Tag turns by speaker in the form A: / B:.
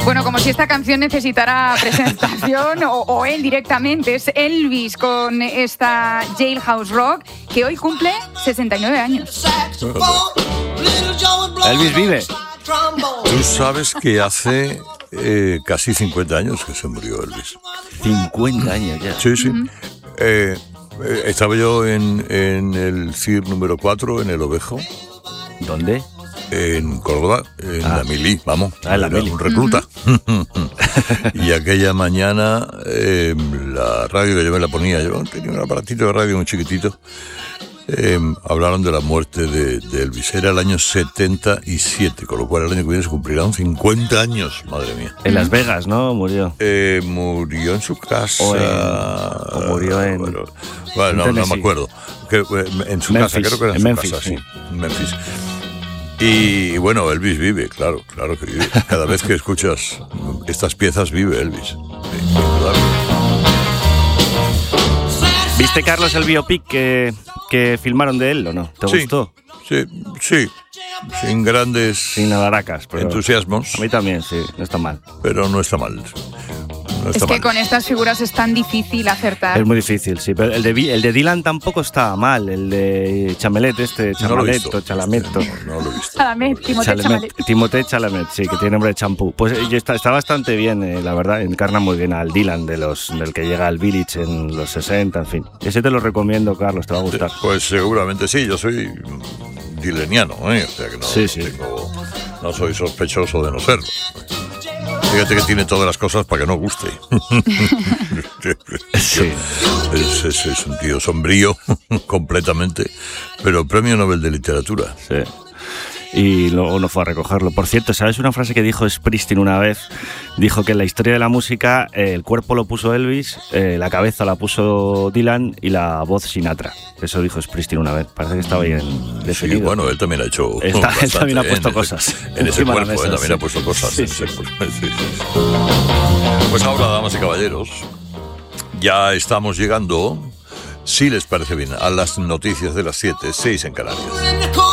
A: Bueno, como si esta canción necesitara presentación o él directamente. Es Elvis con esta Jailhouse Rock, que hoy cumple 69 años.
B: Elvis vive.
C: Tú sabes que hace casi 50 años que se murió Elvis.
B: 50 años ya.
C: Sí, sí. Estaba yo en el CIR número 4, en el Ovejo.
B: ¿Dónde?
C: En Córdoba, en la Mili, vamos.
B: En la Mili.
C: Un recluta. Y aquella mañana la radio que yo me la ponía, yo tenía un aparatito de radio muy chiquitito, hablaron de la muerte de Elvis. Era el año 77, con lo cual el año que viene se cumplirán 50 años, madre mía.
B: En Las Vegas, ¿no? Murió.
C: Murió en su casa.
B: O murió en...
C: Bueno, no me acuerdo. En su
B: Memphis,
C: casa, creo que era en
B: Memphis,
C: su casa,
B: sí.
C: En Memphis. Y bueno, Elvis vive, claro que vive. Cada vez que escuchas estas piezas vive Elvis. Sí, claro.
B: ¿Viste, Carlos, el biopic que filmaron de él o no? ¿Te gustó?
C: Sí. Sin grandes
B: Sin alaracas, pero
C: entusiasmos.
B: A mí también, sí, no está mal.
C: Pero no está mal.
A: Es que con estas figuras es tan difícil acertar.
B: Es muy difícil, sí. Pero el de Dylan tampoco está mal. El de Chamelet, Chalameto.
C: No lo he visto.
A: Chalamet,
B: Timothée Chalamet, sí, que tiene nombre de champú. Pues está bastante bien, la verdad. Encarna muy bien al Dylan del que llega al Village en los 60, en fin. Ese te lo recomiendo, Carlos, te va a gustar.
C: Pues seguramente sí, yo soy dileniano, o sea que no soy sospechoso de no serlo. Fíjate que tiene todas las cosas para que no guste.
B: Sí.
C: Es un tío sombrío completamente, pero premio Nobel de Literatura.
B: Sí. Y luego no fue a recogerlo. Por cierto, ¿sabes una frase que dijo Springsteen una vez? Dijo que en la historia de la música el cuerpo lo puso Elvis, la cabeza la puso Dylan y la voz Sinatra. Eso dijo Springsteen una vez. Parece que estaba bien definido.
C: Sí, bueno, él también ha hecho
B: él también ha puesto cosas.
C: En ese cuerpo, él también ha puesto cosas.
B: Sí.
C: Sí. Pues ahora, damas y caballeros, ya estamos llegando, si les parece bien, a las noticias de las 7, 6 en Canarias.